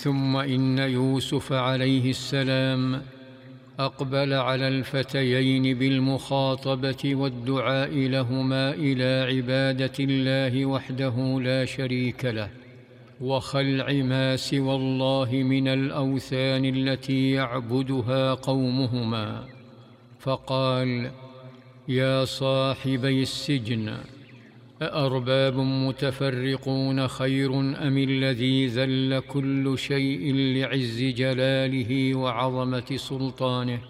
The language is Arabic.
ثم إن يوسف عليه السلام أقبل على الفتيين بالمخاطبة والدعاء لهما إلى عبادة الله وحده لا شريك له، وخلع ما سوى الله من الأوثان التي يعبدها قومهما. فقال: يا صاحبي السجن، أأرباب متفرقون خير أم الذي ذل كل شيء لعز جلاله وعظمة سلطانه؟